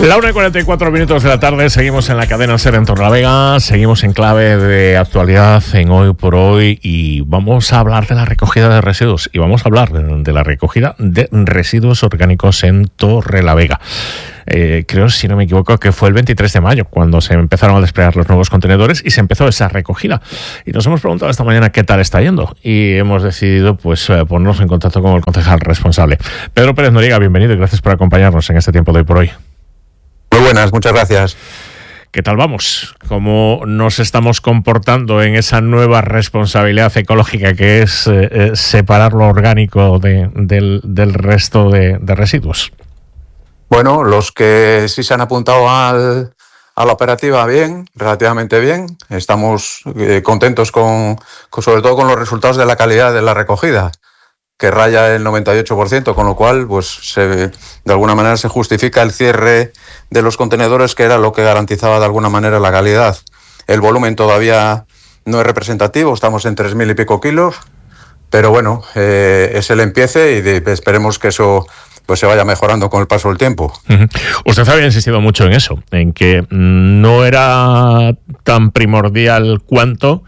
La 1:44 de la tarde, seguimos en la cadena SER en Torrelavega, seguimos en clave de actualidad en Hoy por Hoy y vamos a hablar de la recogida de residuos y vamos a hablar de la recogida de residuos orgánicos en Torrelavega. Creo, si no me equivoco, que fue el 23 de mayo cuando se empezaron a desplegar los nuevos contenedores y se empezó esa recogida. Y nos hemos preguntado esta mañana qué tal está yendo y hemos decidido ponernos en contacto con el concejal responsable. Pedro Pérez Noriega, bienvenido y gracias por acompañarnos en este tiempo de Hoy por Hoy. Muy buenas, muchas gracias. ¿Qué tal vamos? ¿Cómo nos estamos comportando en esa nueva responsabilidad ecológica que es separar lo orgánico del resto de residuos? Bueno, los que sí se han apuntado a la operativa, bien, relativamente bien. Estamos contentos sobre todo con los resultados de la calidad de la recogida, que raya el 98%, con lo cual, de alguna manera se justifica el cierre de los contenedores, que era lo que garantizaba de alguna manera la calidad. El volumen todavía no es representativo, estamos en 3.000 y pico kilos, pero bueno, es el empiece y esperemos que eso se vaya mejorando con el paso del tiempo. Usted había insistido mucho en eso, en que no era tan primordial cuánto,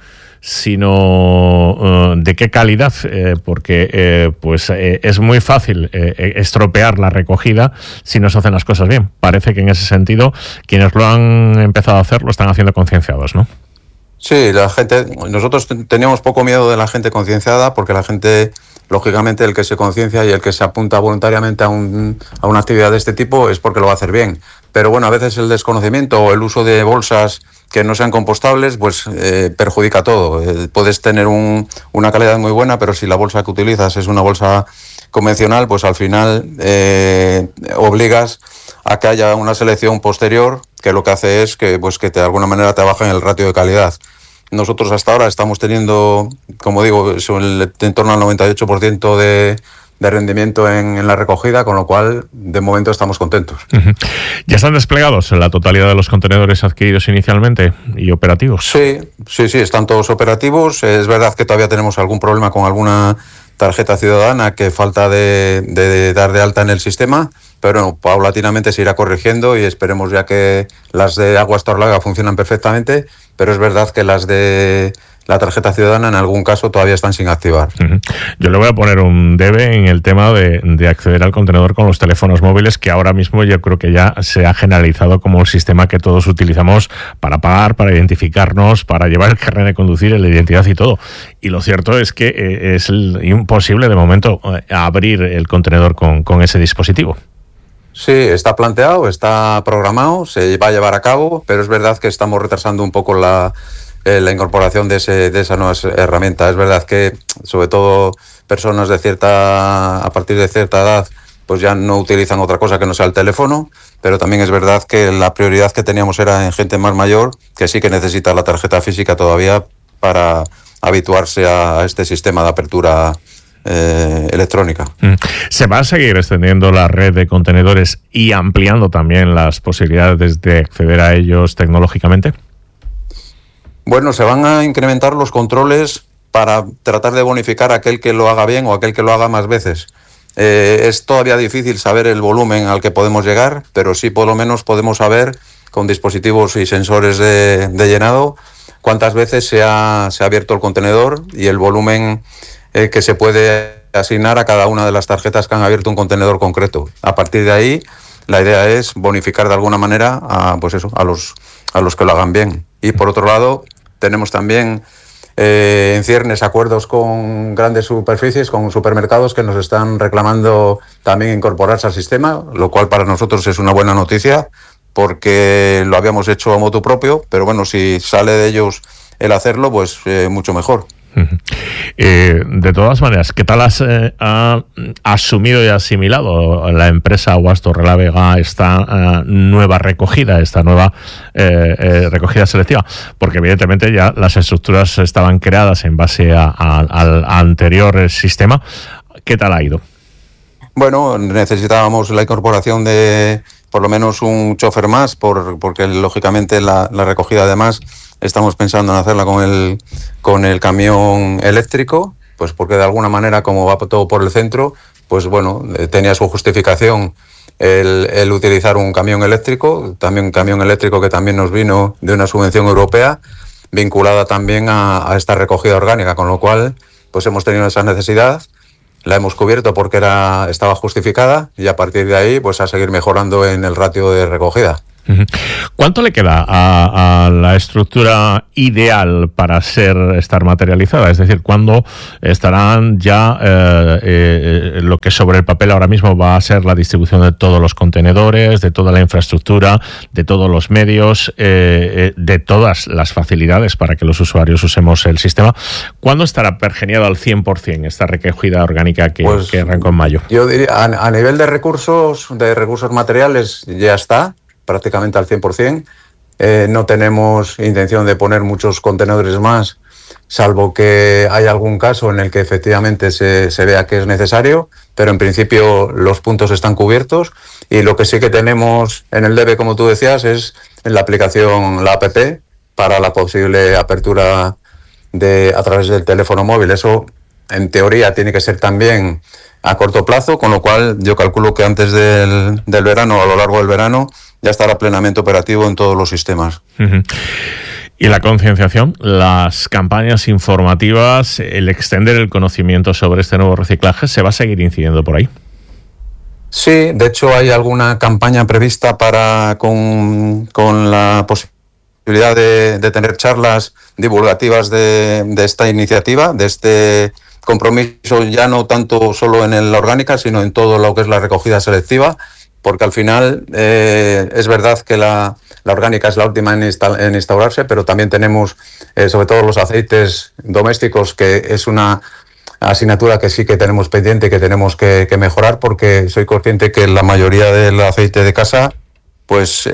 sino de qué calidad, porque es muy fácil estropear la recogida si no se hacen las cosas bien. Parece que en ese sentido quienes lo han empezado a hacer lo están haciendo concienciados, ¿no? Sí, nosotros teníamos poco miedo de la gente concienciada, porque la gente, lógicamente, el que se conciencia y el que se apunta voluntariamente a una actividad de este tipo es porque lo va a hacer bien. Pero bueno, a veces el desconocimiento o el uso de bolsas que no sean compostables, perjudica todo. Puedes tener una calidad muy buena, pero si la bolsa que utilizas es una bolsa convencional, pues al final obligas a que haya una selección posterior que lo que hace es que de alguna manera te bajen el ratio de calidad. Nosotros hasta ahora estamos teniendo, como digo, en torno al 98% de rendimiento en la recogida, con lo cual de momento estamos contentos. ¿Ya están desplegados en la totalidad de los contenedores adquiridos inicialmente y operativos? Sí, están todos operativos. Es verdad que todavía tenemos algún problema con alguna tarjeta ciudadana que falta de dar de alta en el sistema, pero bueno, paulatinamente se irá corrigiendo y esperemos ya que las de Aguas Torrelavega funcionan perfectamente, pero es verdad que las de la tarjeta ciudadana en algún caso todavía están sin activar. Yo le voy a poner un debe en el tema de acceder al contenedor con los teléfonos móviles, que ahora mismo yo creo que ya se ha generalizado como el sistema que todos utilizamos para pagar, para identificarnos, para llevar el carnet de conducir, la identidad y todo. Y lo cierto es que es imposible de momento abrir el contenedor con ese dispositivo. Sí, está planteado, está programado, se va a llevar a cabo, pero es verdad que estamos retrasando un poco la incorporación de esa nueva herramienta. Es verdad que, sobre todo, personas a partir de cierta edad, pues ya no utilizan otra cosa que no sea el teléfono, pero también es verdad que la prioridad que teníamos era en gente más mayor, que sí que necesita la tarjeta física todavía para habituarse a este sistema de apertura electrónica. ¿Se va a seguir extendiendo la red de contenedores y ampliando también las posibilidades de acceder a ellos tecnológicamente? Bueno, se van a incrementar los controles para tratar de bonificar a aquel que lo haga bien o aquel que lo haga más veces. Es todavía difícil saber el volumen al que podemos llegar, pero sí por lo menos podemos saber con dispositivos y sensores de llenado cuántas veces se ha abierto el contenedor y el volumen que se puede asignar a cada una de las tarjetas que han abierto un contenedor concreto. A partir de ahí, la idea es bonificar de alguna manera a los que lo hagan bien. Y por otro lado, tenemos también en ciernes acuerdos con grandes superficies, con supermercados que nos están reclamando también incorporarse al sistema, lo cual para nosotros es una buena noticia porque lo habíamos hecho a motu propio, pero bueno, si sale de ellos el hacerlo, mucho mejor. De todas maneras, ¿qué tal ha asumido y asimilado la empresa Aguas Torrelavega esta nueva recogida, esta nueva recogida selectiva? Porque evidentemente ya las estructuras estaban creadas en base al anterior sistema. ¿Qué tal ha ido? Bueno, necesitábamos la incorporación de por lo menos un chofer más, porque lógicamente la recogida además estamos pensando en hacerla con el camión eléctrico, pues porque de alguna manera, como va todo por el centro, pues bueno, tenía su justificación el utilizar un camión eléctrico, también un camión eléctrico que también nos vino de una subvención europea vinculada también a esta recogida orgánica, con lo cual pues hemos tenido esa necesidad, la hemos cubierto porque estaba justificada y a partir de ahí pues a seguir mejorando en el ratio de recogida. ¿Cuánto le queda a la estructura ideal para estar materializada? Es decir, ¿cuándo estarán ya lo que sobre el papel ahora mismo va a ser la distribución de todos los contenedores, de toda la infraestructura, de todos los medios, de todas las facilidades para que los usuarios usemos el sistema? ¿Cuándo estará pergeniado al 100% esta recogida orgánica que arrancó en mayo? Yo diría, a nivel de recursos materiales, ya está prácticamente al 100%. No tenemos intención de poner muchos contenedores más, salvo que haya algún caso en el que efectivamente se vea que es necesario, pero en principio los puntos están cubiertos y lo que sí que tenemos en el debe, como tú decías, es en la aplicación, la app, para la posible apertura a través del teléfono móvil. Eso, en teoría, tiene que ser también a corto plazo, con lo cual yo calculo que antes del verano, a lo largo del verano, ya estará plenamente operativo en todos los sistemas. Uh-huh. Y la concienciación, las campañas informativas, el extender el conocimiento sobre este nuevo reciclaje, ¿se va a seguir incidiendo por ahí? Sí, de hecho hay alguna campaña prevista con la posibilidad de tener charlas divulgativas de esta iniciativa, de este compromiso, ya no tanto solo en la orgánica, sino en todo lo que es la recogida selectiva, porque al final es verdad que la orgánica es la última en instaurarse, pero también tenemos sobre todo los aceites domésticos, que es una asignatura que sí que tenemos pendiente y que tenemos que mejorar, porque soy consciente que la mayoría del aceite de casa pues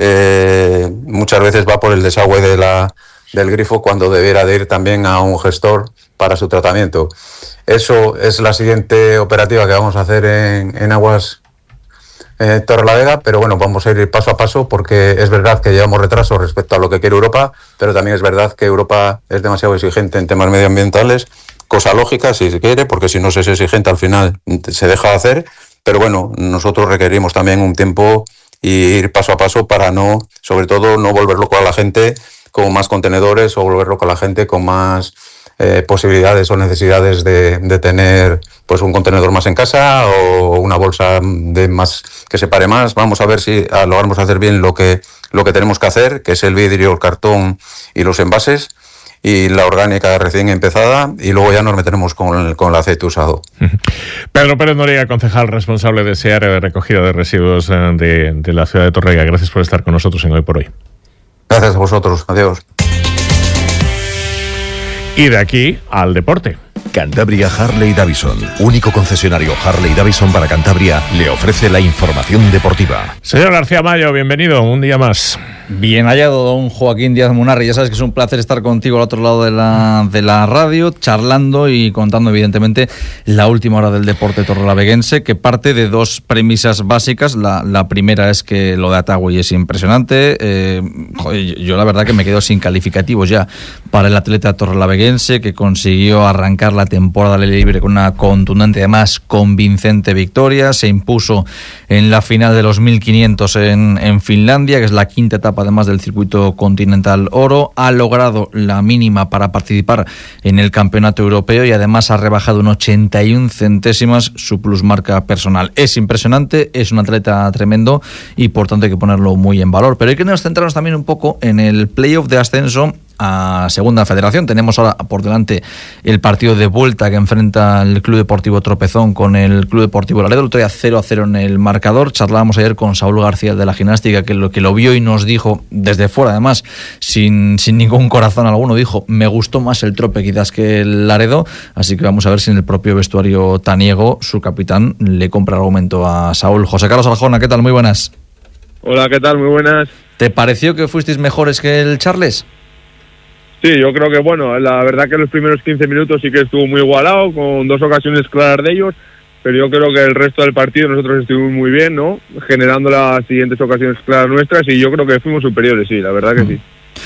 muchas veces va por el desagüe del grifo, cuando debiera de ir también a un gestor para su tratamiento. Eso es la siguiente operativa que vamos a hacer en Aguas Torrelavega, pero bueno, vamos a ir paso a paso, porque es verdad que llevamos retraso respecto a lo que quiere Europa, pero también es verdad que Europa es demasiado exigente en temas medioambientales, cosa lógica si se quiere, porque si no se es exigente al final se deja de hacer, pero bueno, nosotros requerimos también un tiempo y ir paso a paso para sobre todo no volver loco a la gente con más contenedores o volver loco a la gente con más posibilidades o necesidades de tener pues un contenedor más en casa o una bolsa de más que separe más. Vamos a ver si logramos hacer bien lo que tenemos que hacer, que es el vidrio, el cartón y los envases, y la orgánica recién empezada, y luego ya nos meteremos con el aceite usado. Pedro Pérez Noriega, concejal responsable de ese área de recogida de residuos de la ciudad de Torrevega. Gracias por estar con nosotros en Hoy por Hoy. Gracias a vosotros. Adiós. Y de aquí al deporte. Cantabria Harley Davidson, único concesionario Harley Davidson para Cantabria, le ofrece la información deportiva. Señor García Mayo, bienvenido un día más. Bien hallado, don Joaquín Díaz Munarri. Ya sabes que es un placer estar contigo al otro lado de la radio, charlando y contando evidentemente la última hora del deporte torrelaveguense, que parte de dos premisas básicas. La primera es que lo de Atagüey es impresionante. Yo la verdad que me quedo sin calificativos ya para el atleta torrelaveguense, que consiguió arrancar la temporada libre con una contundente, además convincente victoria. Se impuso en la final de los 1500 en Finlandia, que es la quinta etapa además del circuito continental oro. Ha logrado la mínima para participar en el campeonato europeo y además ha rebajado un 81 centésimas su plusmarca personal. Es impresionante, es un atleta tremendo y por tanto hay que ponerlo muy en valor. Pero hay que centrarnos también un poco en el playoff de ascenso a Segunda Federación. Tenemos ahora por delante el partido de vuelta que enfrenta el Club Deportivo Tropezón con el Club Deportivo Laredo. El otro día 0-0 en el marcador. Charlábamos ayer con Saúl García de la gimnástica, que lo vio y nos dijo desde fuera, además sin ningún corazón alguno, dijo: me gustó más el Trope quizás que el Laredo. Así que vamos a ver si en el propio vestuario taniego su capitán le compra el argumento a Saúl. José Carlos Aljona, ¿qué tal? Muy buenas. Hola, ¿qué tal? Muy buenas. ¿Te pareció que fuisteis mejores que el Charles? Sí, yo creo que bueno, la verdad que los primeros 15 minutos sí que estuvo muy igualado, con dos ocasiones claras de ellos, pero yo creo que el resto del partido nosotros estuvimos muy bien, ¿no? Generando las siguientes ocasiones claras nuestras, y yo creo que fuimos superiores, sí, la verdad que sí.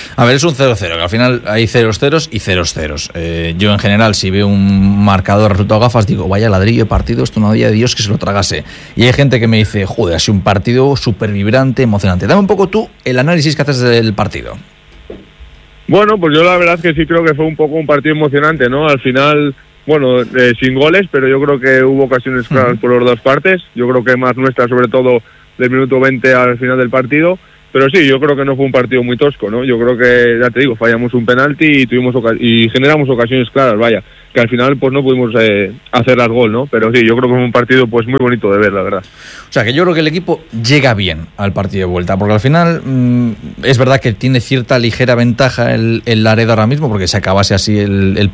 A ver, es un 0-0, que al final hay 0-0 y 0-0. Yo en general, si veo un marcador resultado gafas, digo, vaya ladrillo de partido, esto no había Dios que se lo tragase. Y hay gente que me dice, joder, ha sido un partido súper vibrante, emocionante. Dame un poco tú el análisis que haces del partido. Bueno, pues yo la verdad que sí creo que fue un poco un partido emocionante, ¿no? Al final, bueno, sin goles, pero yo creo que hubo ocasiones claras por las dos partes. Yo creo que más nuestra, sobre todo del minuto 20 al final del partido. Pero sí, yo creo que no fue un partido muy tosco, ¿no? Yo creo que, ya te digo, fallamos un penalti y generamos ocasiones claras, vaya, que al final pues no pudimos hacer las gol, ¿no? Pero sí, yo creo que fue un partido pues muy bonito de ver, la verdad. O sea, que yo creo que el equipo llega bien al partido de vuelta, porque al final es verdad que tiene cierta ligera ventaja el Laredo ahora mismo, porque si acabase así el